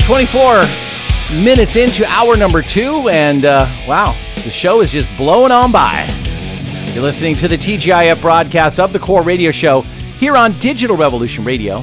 24 minutes into hour number 2, and wow, the show is just blowing on by. You're listening to the TGIF broadcast of the Core Radio Show here on Digital Revolution Radio.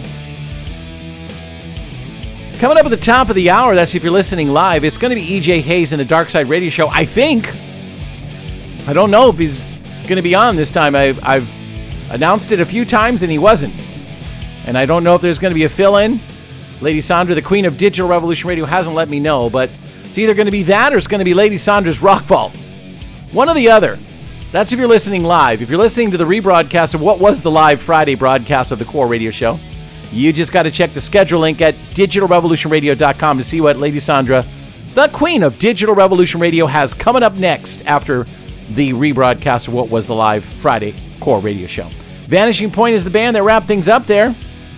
Coming up at the top of the hour, that's if you're listening live, it's going to be EJ Hayes in the Dark Side Radio Show, I think. I don't know if he's going to be on this time. I've announced it a few times and he wasn't. And I don't know if there's going to be a fill-in. Lady Sandra, the queen of Digital Revolution Radio, hasn't let me know, but it's either going to be that or it's going to be Lady Sandra's Rock Vault. One or the other. That's if you're listening live. If you're listening to the rebroadcast of what was the live Friday broadcast of the Core Radio Show, you just got to check the schedule link at digitalrevolutionradio.com to see what Lady Sandra, the queen of Digital Revolution Radio, has coming up next after the rebroadcast of what was the live Friday Core Radio Show. Vanishing Point is the band that wrapped things up there.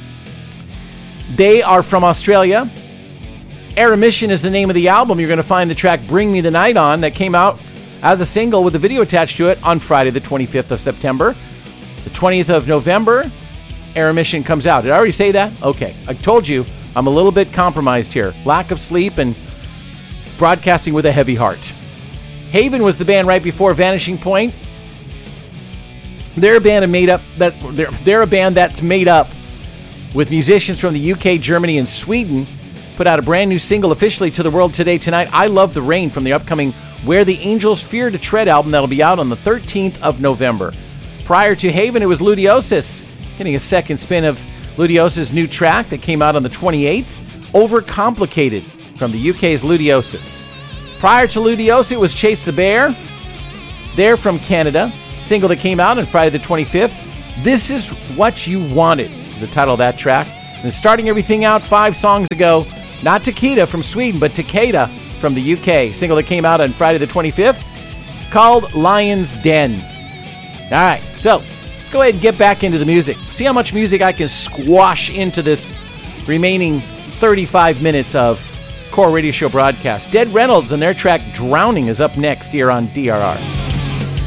They are from Australia. Air Emission is the name of the album. You're going to find the track Bring Me the Night on that came out as a single with a video attached to it on Friday the 25th of September. The 20th of November, Air Emission comes out. Did I already say that? Okay. I told you I'm a little bit compromised here. Lack of sleep and broadcasting with a heavy heart. Haven was the band right before Vanishing Point. They're a band that's made up with musicians from the UK, Germany, and Sweden. Put out a brand new single officially to the world today, tonight. I Love the Rain from the upcoming Where the Angels Fear to Tread album that'll be out on the 13th of November. Prior to Haven, it was Ludiosis, getting a second spin of Ludiosis' new track that came out on the 28th, Overcomplicated from the UK's Ludiosis. Prior to Ludiosis, it was Chase the Bear. They're from Canada. Single that came out on Friday the 25th, This Is What You Wanted, is the title of that track. And starting everything out 5 songs ago, not Takeda from Sweden, but Takeda from the UK. Single that came out on Friday the 25th, called Lion's Den. All right, so let's go ahead and get back into the music. See how much music I can squash into this remaining 35 minutes of Core Radio Show broadcast. Dead Reynolds and their track Drowning is up next here on DRR.